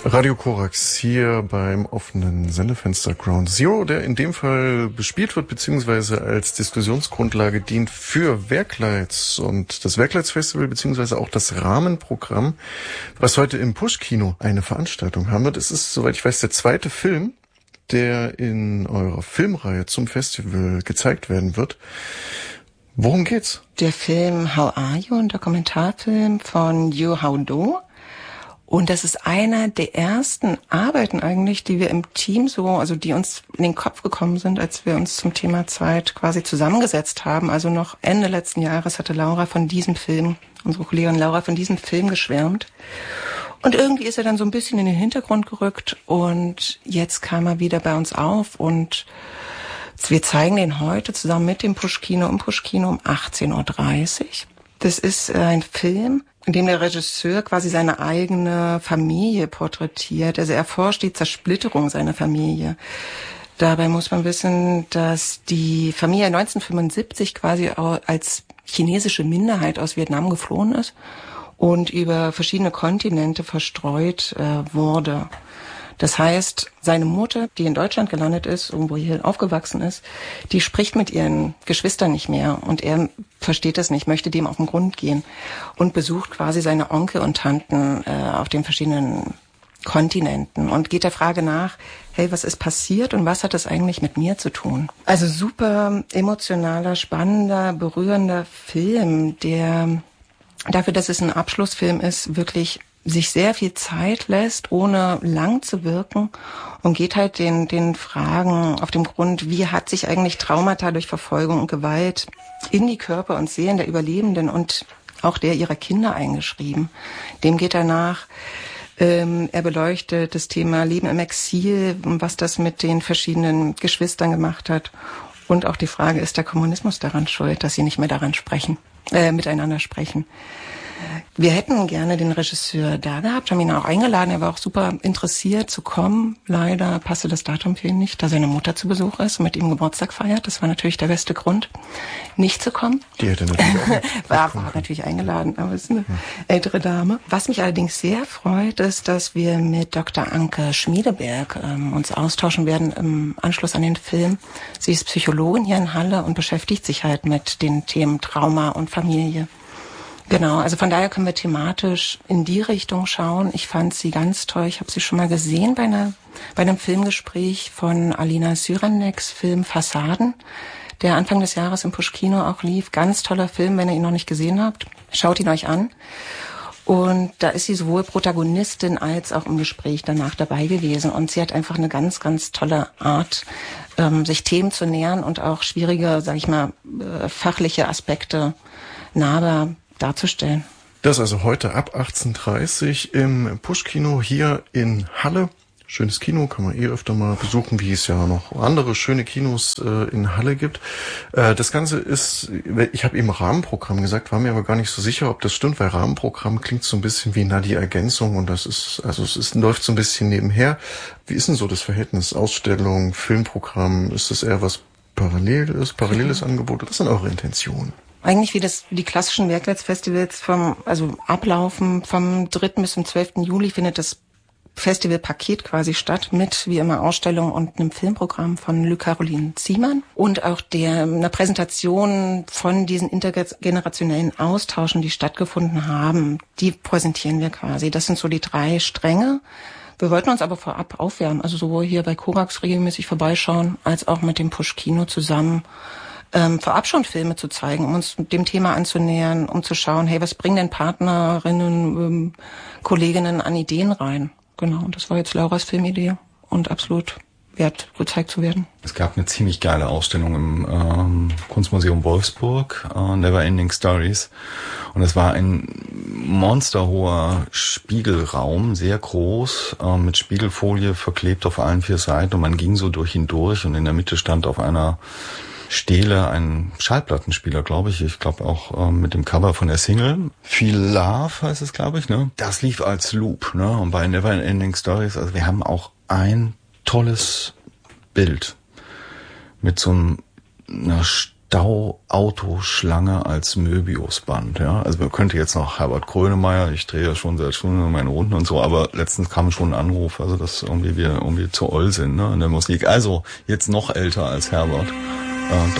Radio Korax hier beim offenen Sendefenster Ground Zero, der in dem Fall bespielt wird, beziehungsweise als Diskussionsgrundlage dient für Werkleitz und das Werkleitz-Festival, beziehungsweise auch das Rahmenprogramm, was heute im Push-Kino eine Veranstaltung haben wird. Es ist, soweit ich weiß, der zweite Film, der in eurer Filmreihe zum Festival gezeigt werden wird. Worum geht's? Der Film How Are You, ein Dokumentarfilm von Yu Hao-do. Und das ist einer der ersten Arbeiten eigentlich, die wir im Team die uns in den Kopf gekommen sind, als wir uns zum Thema Zeit quasi zusammengesetzt haben. Also noch Ende letzten Jahres hatte unsere Kollegin Laura von diesem Film geschwärmt. Und irgendwie ist er dann so ein bisschen in den Hintergrund gerückt und jetzt kam er wieder bei uns auf und wir zeigen den heute zusammen mit dem Push-Kino um 18:30 Uhr. Das ist ein Film, in dem der Regisseur quasi seine eigene Familie porträtiert. Also er erforscht die Zersplitterung seiner Familie. Dabei muss man wissen, dass die Familie 1975 quasi als chinesische Minderheit aus Vietnam geflohen ist und über verschiedene Kontinente verstreut wurde. Das heißt, seine Mutter, die in Deutschland gelandet ist, irgendwo hier aufgewachsen ist, die spricht mit ihren Geschwistern nicht mehr und er versteht das nicht, möchte dem auf den Grund gehen und besucht quasi seine Onkel und Tanten auf den verschiedenen Kontinenten und geht der Frage nach, hey, was ist passiert und was hat das eigentlich mit mir zu tun? Also super emotionaler, spannender, berührender Film, der dafür, dass es ein Abschlussfilm ist, wirklich sich sehr viel Zeit lässt, ohne lang zu wirken und geht halt den Fragen auf den Grund, wie hat sich eigentlich Traumata durch Verfolgung und Gewalt in die Körper und Seelen der Überlebenden und auch der ihrer Kinder eingeschrieben. Dem geht er nach. Er beleuchtet das Thema Leben im Exil, was das mit den verschiedenen Geschwistern gemacht hat. Und auch die Frage, ist der Kommunismus daran schuld, dass sie nicht mehr miteinander sprechen. Wir hätten gerne den Regisseur da gehabt, haben ihn auch eingeladen. Er war auch super interessiert zu kommen. Leider passte das Datum für ihn nicht, da seine Mutter zu Besuch ist und mit ihm Geburtstag feiert. Das war natürlich der beste Grund, nicht zu kommen. Die hätte natürlich auch war natürlich eingeladen, aber es ist eine ältere Dame. Was mich allerdings sehr freut, ist, dass wir mit Dr. Anke Schmiedeberg uns austauschen werden im Anschluss an den Film. Sie ist Psychologin hier in Halle und beschäftigt sich halt mit den Themen Trauma und Familie. Genau, also von daher können wir thematisch in die Richtung schauen. Ich fand sie ganz toll. Ich habe sie schon mal gesehen bei einem Filmgespräch von Alina Syraneks Film Fassaden, der Anfang des Jahres im Push-Kino auch lief. Ganz toller Film, wenn ihr ihn noch nicht gesehen habt. Schaut ihn euch an. Und da ist sie sowohl Protagonistin als auch im Gespräch danach dabei gewesen. Und sie hat einfach eine ganz, ganz tolle Art, sich Themen zu nähern und auch schwierige, sag ich mal, fachliche Aspekte nahbar darzustellen. Das also heute ab 18:30 im Push-Kino hier in Halle. Schönes Kino, kann man öfter mal besuchen, wie es ja noch andere schöne Kinos in Halle gibt. Das Ganze ist, ich habe eben Rahmenprogramm gesagt, war mir aber gar nicht so sicher, ob das stimmt, weil Rahmenprogramm klingt so ein bisschen wie die Ergänzung und läuft so ein bisschen nebenher. Wie ist denn so das Verhältnis Ausstellung, Filmprogramm? Ist das eher was paralleles Angebot? Was sind eure Intentionen? Eigentlich wie die klassischen Werkleitz-Festivals ablaufen. Vom 3. bis zum 12. Juli findet das Festivalpaket quasi statt mit, wie immer, Ausstellung und einem Filmprogramm von Caroline Ziemann und auch einer Präsentation von diesen intergenerationellen Austauschen, die stattgefunden haben. Die präsentieren wir quasi. Das sind so die 3 Stränge. Wir wollten uns aber vorab aufwärmen, also sowohl hier bei Korax regelmäßig vorbeischauen, als auch mit dem Push-Kino zusammen vorab schon Filme zu zeigen, um uns dem Thema anzunähern, um zu schauen, hey, was bringen denn Partnerinnen, Kolleginnen an Ideen rein? Genau, und das war jetzt Lauras Filmidee und absolut wert, gezeigt zu werden. Es gab eine ziemlich geile Ausstellung im Kunstmuseum Wolfsburg, Neverending Stories. Und es war ein monsterhoher Spiegelraum, sehr groß, mit Spiegelfolie verklebt auf allen 4 Seiten. Und man ging so durch ihn durch und in der Mitte stand auf einer Stele ein Schallplattenspieler, glaube ich. Ich glaube auch mit dem Cover von der Single. Feel Love heißt es, glaube ich, ne? Das lief als Loop, ne? Und bei Neverending Stories, also wir haben auch ein tolles Bild mit so einer Stauautoschlange als Möbiusband, ja. Also man könnte jetzt noch Herbert Grönemeyer, ich drehe ja schon seit Stunden meine Runden und so, aber letztens kam schon ein Anruf, also dass wir irgendwie zu oll sind, ne, in der Musik. Also jetzt noch älter als Herbert,